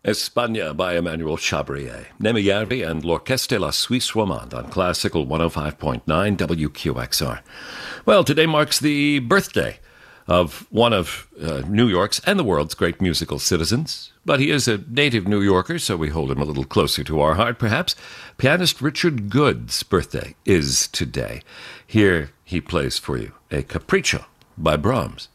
España by Emmanuel Chabrier, Nemiyarvi and L'Orchestre La Suisse Romande on Classical 105.9 WQXR. Well, today marks the birthday of one of New York's and the world's great musical citizens. But he is a native New Yorker, so we hold him a little closer to our heart, perhaps. Pianist Richard Good's birthday is today. Here he plays for you a Capriccio by Brahms.